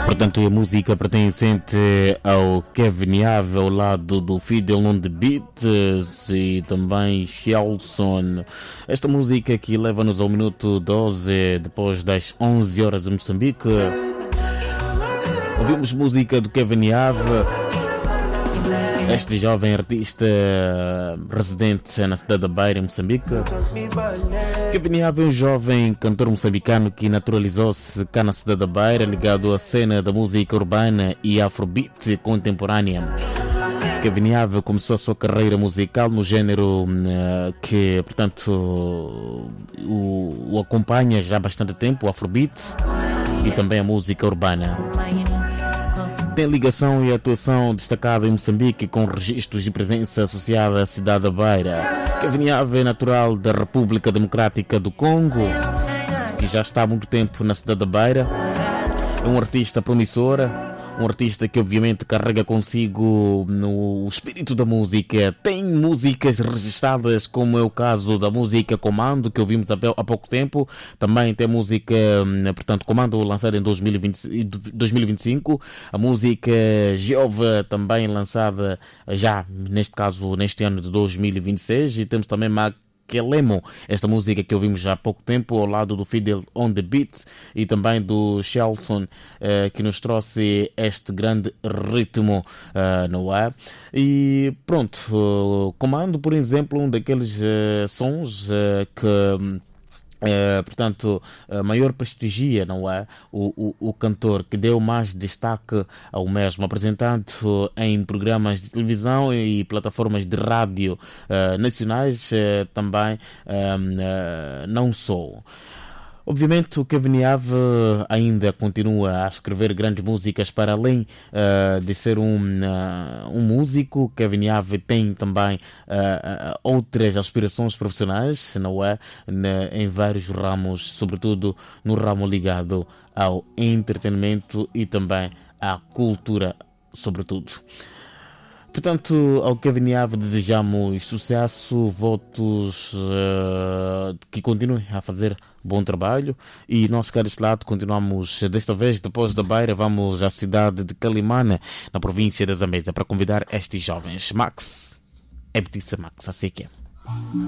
Portanto, a música pertencente ao Kevin Ave ao lado do Fidel on the Beats e também Shelson. Esta música que leva-nos ao minuto 12 depois das 11 horas em Moçambique. Ouvimos música do Kevin Ave, este jovem artista residente na cidade da Beira, em Moçambique. Kevin Ave é um jovem cantor moçambicano que naturalizou-se cá na cidade da Beira, ligado à cena da música urbana e afrobeat contemporânea. Kevin Ave começou a sua carreira musical no género que, portanto, o acompanha já há bastante tempo, o afrobeat e também a música urbana. Tem ligação e atuação destacada em Moçambique com registros de presença associada à cidade da Beira. Kevin Ave é natural da República Democrática do Congo, que já está há muito tempo na cidade da Beira. É um artista promissor, um artista que obviamente carrega consigo no espírito da música. Tem músicas registradas, como é o caso da música Comando, que ouvimos há pouco tempo. Também tem música, portanto, Comando, lançada em 2025. A música Jeová, também lançada já, neste caso, neste ano de 2026. E temos também Kelemo, esta música que ouvimos já há pouco tempo, ao lado do Fidel on the Beats e também do Shelson, que que este grande ritmo, não é? E pronto, Comando, por exemplo, um daqueles sons que portanto, maior prestigia, não é? O cantor, que deu mais destaque ao mesmo, apresentado em programas de televisão e plataformas de rádio nacionais, também não só. Obviamente o Kevin Ave ainda continua a escrever grandes músicas para além de ser um músico. Kevin Ave tem também outras aspirações profissionais, não é? Em vários ramos, sobretudo no ramo ligado ao entretenimento e também à cultura, sobretudo. Portanto, ao Kevin Ave desejamos sucesso, votos, que continue a fazer bom trabalho. E nós cá deste lado continuamos, desta vez, depois da Beira, vamos à cidade de Calimana, na província da Zambésia, para convidar estes jovens. Max, é Betissa Max, assim que é.